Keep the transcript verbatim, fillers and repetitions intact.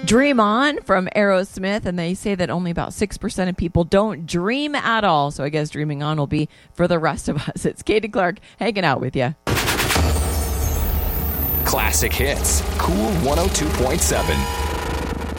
Dream On from Aerosmith, and they say that only about six percent of people don't dream at all. So I guess dreaming on will be for the rest of us. It's Katie Clark hanging out with you. Classic Hits, Cool one oh two point seven.